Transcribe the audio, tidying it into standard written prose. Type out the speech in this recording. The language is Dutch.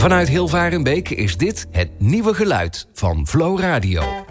Vanuit Hilvarenbeek is dit het nieuwe geluid van Flow Radio.